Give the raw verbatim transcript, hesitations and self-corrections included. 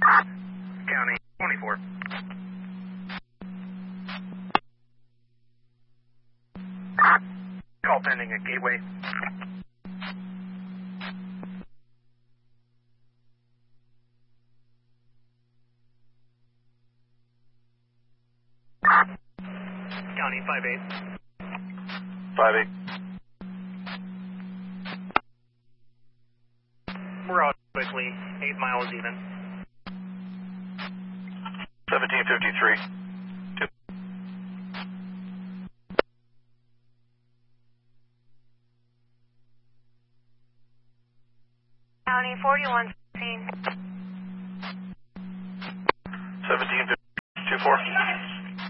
County twenty-four. Call pending at Gateway. County five eight. five eight. We're out quickly, eight miles even. seventeen fifty-three. Two. County forty-one.